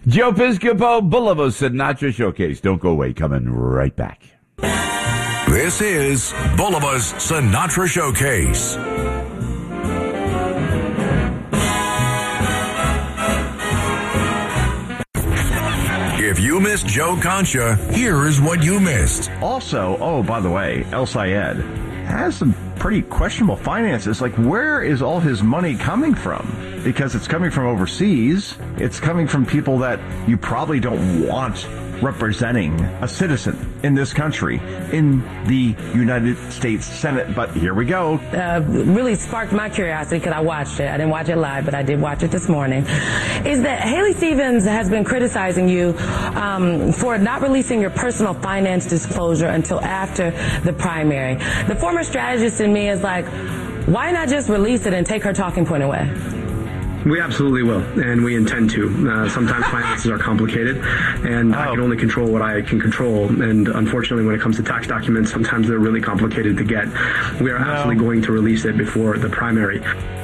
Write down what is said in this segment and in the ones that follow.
Joe Piscopo, Boulevard Sinatra Showcase. Don't go away. Coming right back. This is Bulliva's Sinatra Showcase. If you missed Joe Concha, here is what you missed. Also, by the way, El Sayed has some pretty questionable finances. Like, where is all his money coming from? Because it's coming from overseas. It's coming from people that you probably don't want representing a citizen in this country in the United States Senate. But here we go. Really sparked my curiosity because I watched it. I didn't watch it live, but I did watch it this morning. Is that Haley Stevens has been criticizing you for not releasing your personal finance disclosure until after the primary. The former strategist in me is like, why not just release it and take her talking point away? We absolutely will, and we intend to. Sometimes finances are complicated, and I can only control what I can control. And unfortunately, when it comes to tax documents, sometimes they're really complicated to get. We are absolutely going to release it before the primary.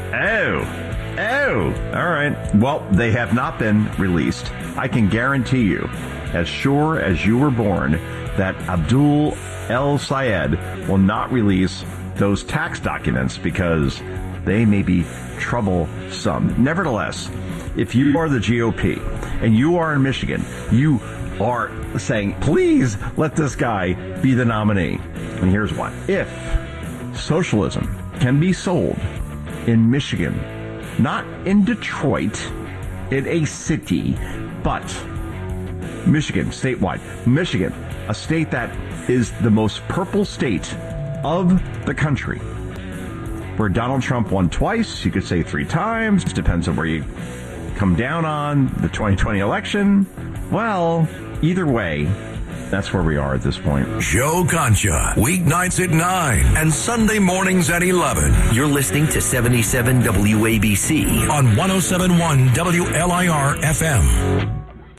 All right. Well, they have not been released. I can guarantee you, as sure as you were born, that Abdul El Sayed will not release those tax documents because they may be troublesome. Nevertheless, if you are the GOP and you are in Michigan, you are saying, please let this guy be the nominee. And here's why. If socialism can be sold in Michigan, not in Detroit, in a city, but Michigan, statewide. Michigan, a state that is the most purple state of the country, where Donald Trump won twice, you could say 3 times, depends on where you come down on the 2020 election. Well, either way, that's where we are at this point. Joe Concha, weeknights at 9 and Sunday mornings at 11. You're listening to 77 WABC on 107.1 WLIR FM.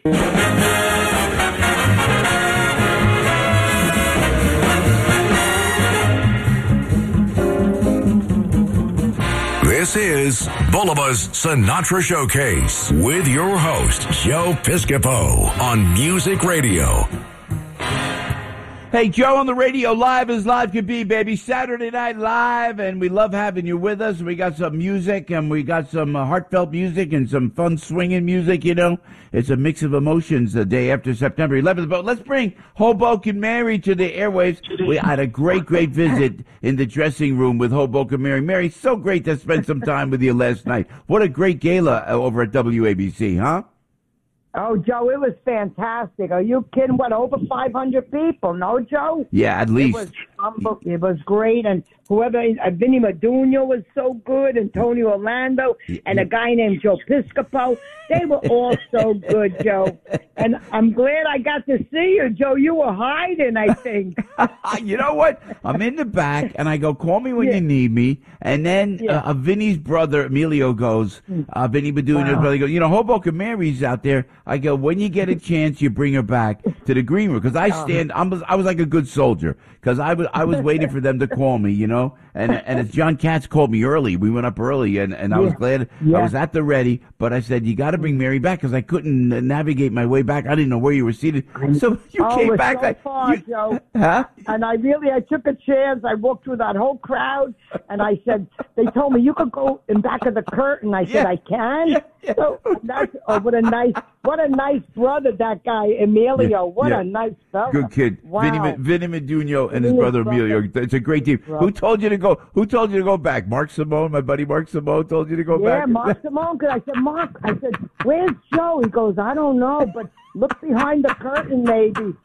This is Bulliva's Sinatra Showcase with your host, Joe Piscopo on Music Radio. Hey, Joe on the radio, live as live could be, baby. Saturday Night Live, and we love having you with us. We got some music, and we got some heartfelt music and some fun swinging music, you know. It's a mix of emotions the day after September 11th. But let's bring Hoboken Mary to the airwaves. We had a great visit in the dressing room with Hoboken Mary. Mary, so great to spend some time with you last night. What a great gala over at WABC, huh? Oh, Joe, it was fantastic. Are you kidding? What, over 500 people? No, Joe? Yeah, at least. It was great. And whoever, Vinny Madunio was so good, and Tony Orlando, and a guy named Joe Piscopo. They were all so good, Joe. And I'm glad I got to see you, Joe. You were hiding, I think. You know what? I'm in the back, and I go, call me when you need me. And then Vinny's brother, Emilio, goes, Vinny Madunio's brother goes, you know, Hoboken Mary's out there. I go, when you get a chance, you bring her back to the green room. Because I was like a good soldier. Because I was waiting for them to call me, you know. And as John Katz called me early, we went up early, and I was glad I was at the ready. But I said, you got to bring Mary back, because I couldn't navigate my way back. I didn't know where you were seated. So you came back. So far, Joe. Huh? And I took a chance. I walked through that whole crowd, and I said, they told me you could go in back of the curtain. I said, I can. So that's what a nice brother that guy Emilio. What a nice fellow. Good kid. Wow. Vinny Madunio and his brother Emilio. It's a great team. Who told you to go? Who told you to go back? Mark Simone, my buddy Mark Simone, told you to go back. Yeah, Mark Simone. Because I said, where's Joe? He goes, I don't know, but look behind the curtain, maybe.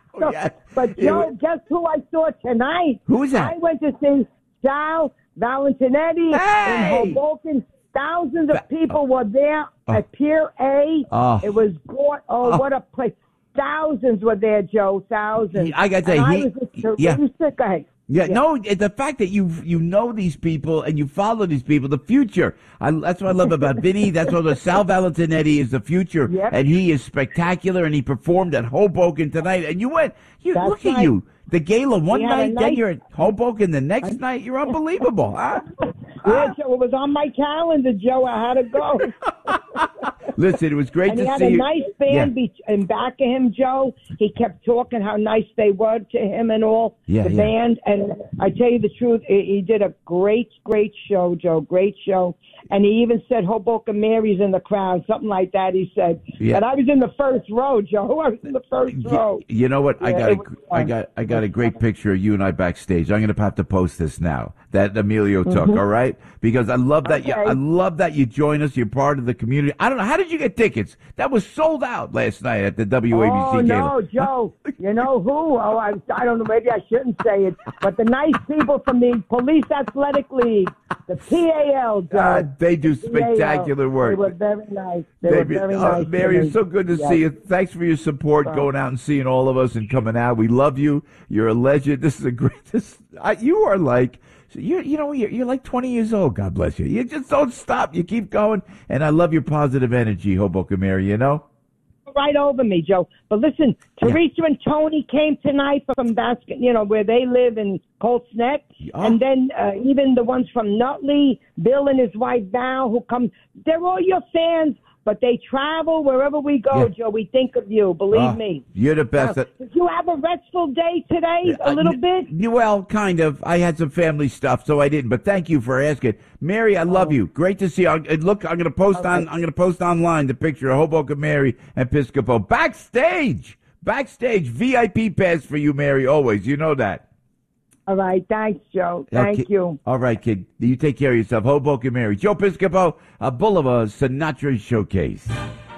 But Joe, guess who I saw tonight? Who is that? I went to see Sal Valentinetti in Hoboken. Thousands of people were there at Pier A. It was what a place. Thousands were there, Joe. Thousands. I got to say, Go ahead. No, the fact that you know these people and you follow these people, the future. That's what I love about Vinny. That's what Sal Valentinetti is, the future. Yep. And he is spectacular, and he performed at Hoboken tonight. And you went, look at you. The gala one night, then you're at Hoboken the next night. You're unbelievable, huh? Yeah, Joe, it was on my calendar, Joe. I had to go. Listen, it was great and to he had see a you. nice band in back of him, Joe. He kept talking how nice they were to him and all, the band. And I tell you the truth, he did a great show, Joe. Great show. And he even said Hoboken Mary's in the crowd, something like that, he said. Yeah. And I was in the first row, Joe. I was in the first row. You know what? Yeah, I got a great picture of you and I backstage. I'm going to have to post this now that Emilio took, all right? Because I love that I love that you join us. You're part of the community. I don't know, how did you get tickets? That was sold out last night at the WABC Oh, Gala. no, Joe. You know who? Oh, I don't know. Maybe I shouldn't say it. But the nice people from the Police Athletic League, the PAL, Joe. They do spectacular work. They were very nice. They were very nice. Mary, it's so good to see you. Thanks for your support, going out and seeing all of us and coming out. We love you. You're a legend. This is a great. You are like. You're like 20 years old. God bless you. You just don't stop. You keep going, and I love your positive energy, Hoboken Mary. You know. Right over me, Joe. But listen, Teresa and Tony came tonight from where they live in Colts Neck. Oh. And then even the ones from Nutley, Bill and his wife Val, who come. They're all your fans, but they travel wherever we go, Joe. We think of you. Believe me. You're the best. Did you have a restful day today? A little bit? Well, kind of. I had some family stuff, so I didn't. But thank you for asking, Mary. I love you. Great to see you. Look, I'm going to post I'm going to post online the picture of Hoboken Mary and Piscopo backstage. VIP pass for you, Mary. Always. You know that. All right. Thanks, Joe. Thank you. All right, kid. You take care of yourself. Hoboken Mary. Joe Piscopo, Boulevard Sinatra Showcase.